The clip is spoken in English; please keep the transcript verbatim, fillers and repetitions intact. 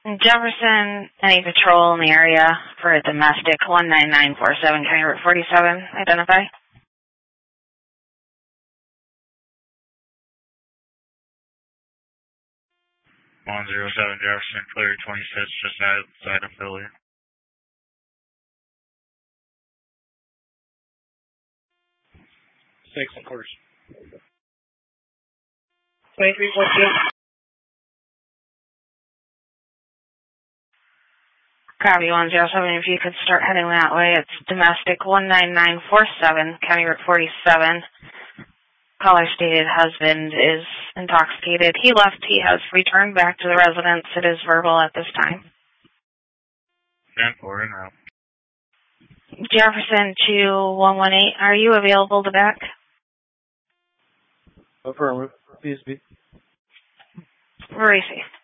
Jefferson, any patrol in the area for a domestic one nine nine four seven, County Route forty-seven, identify. one zero seven Jefferson, clear twenty-six, just outside of Philly. Six, of course. twenty-three point two. Copy one zero seven, if you could start heading that way. It's domestic one nine nine four seven, County Route forty-seven. Caller stated husband is intoxicated. He left. He has returned back to the residence. It is verbal at this time. ten four in route. Jefferson two one one eight, are you available to back? Affirmative. Please be. Racy.